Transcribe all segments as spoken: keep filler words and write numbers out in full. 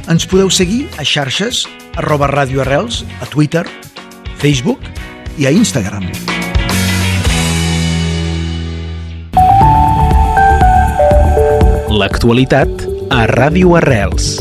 Ens podeu seguir a xarxes arroba Ràdio Arrels, a Twitter, Facebook i a Instagram. L'actualitat a Ràdio Arrels.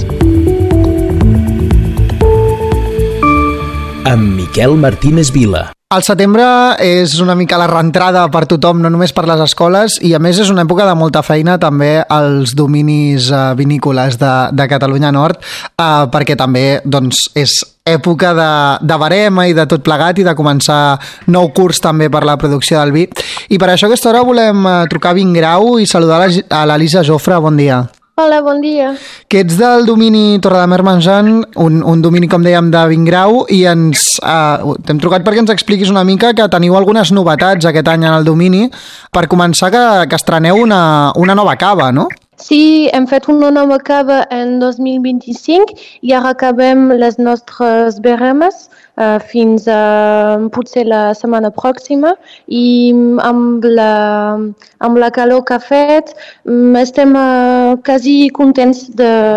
Amb Miquel Martínez Vila. El setembre és una mica la reentrada per tothom, no només per les escoles, i a més és una època de molta feina també als dominis uh, vinícoles de, de Catalunya Nord, uh, perquè també doncs, és època de, de barema i de tot plegat i de començar nou curs també per la producció del vi. I per això a aquesta hora volem uh, trucar a Vingrau i saludar a l'Elisa Jofre. Bon dia. Hola, bon dia. Que ets del domini Torredemern-Menjant, un, un domini, com dèiem, de Vingrau, i ens uh, t'hem trucat perquè ens expliquis una mica que teniu algunes novetats aquest any en el domini. Per començar, que, que estreneu una, una nova cava, no? Sí, hem fet una nova cava en dos mil vint-i-cinc i ara acabem les nostres veremes uh, fins a potser la setmana pròxima i amb la, amb la calor que ha fet estem uh, quasi contents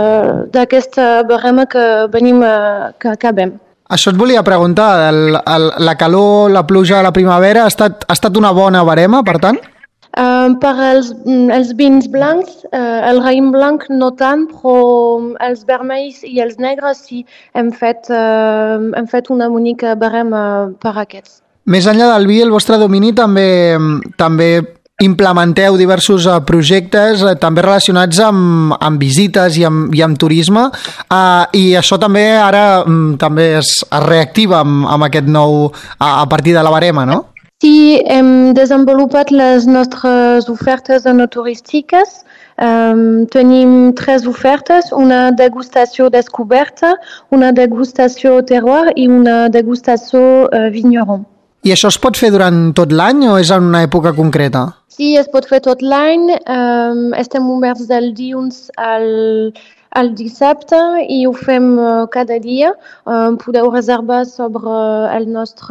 d'aquesta verema que venim uh, que acabem. Això et volia preguntar, el, el, la calor, la pluja a la primavera ha estat, ha estat una bona verema, per tant? Uh, per als, els vins blancs, uh, el raïm blanc no tant, però els vermells i els negres sí, hem fet, uh, hem fet una bonica barema per aquests. Més enllà del vi, el vostre domini també, també implementeu diversos uh, projectes uh, també relacionats amb, amb visites i amb, i amb turisme, uh, i això també ara um, també es, es reactiva amb, amb aquest nou, a, a partir de la barema, no? Sí, hem desenvolupat les nostres ofertes enoturístiques. Um, tenim tres ofertes, una degustació descoberta, una degustació terroir i una degustació uh, vigneron. I això es pot fer durant tot l'any o és en una època concreta? Sí, es pot fer tot l'any. Um, estem oberts del dilluns al... el dissabte i ho fem uh, cada dia. Uh, podeu reservar sobre el nostre,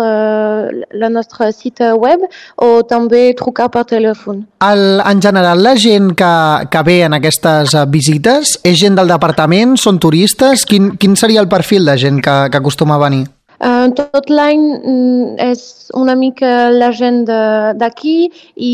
la nostra cita web o també trucar per telèfon. El, en general, la gent que, que ve en aquestes visites és gent del departament, són turistes? Quin, quin seria el perfil de gent que, que acostuma a venir? Uh, tot l'any mm, és una mica la gent d'aquí i,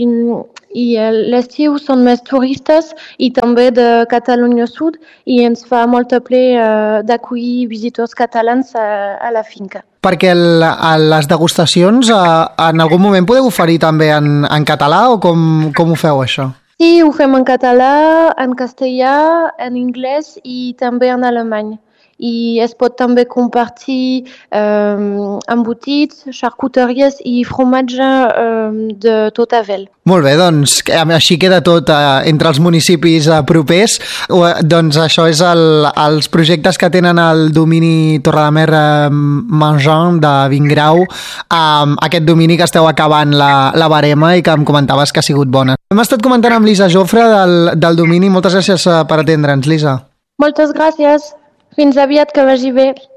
i l'estiu són més turistes i també de Catalunya Sud i ens fa molta plaer uh, d'acollir visitors catalans a, a la finca. Perquè el, a les degustacions uh, en algun moment podeu oferir també en, en català o com, com ho feu això? Sí, ho fem en català, en castellà, en anglès i també en alemany. I es pot també compartir um, embotits, xarcuteries i formatge um, de tot arreu. Molt bé, doncs així queda tot uh, entre els municipis uh, propers. Uh, doncs això és el, els projectes que tenen el domini Torredemern-Menjant de Vingrau, um, aquest domini que esteu acabant la, la barema i que em comentaves que ha sigut bona. Hem estat comentant amb Lisa Jofre del, del domini. Moltes gràcies uh, per atendre'ns, Lisa. Moltes gràcies. Fins aviat, que vagi bé.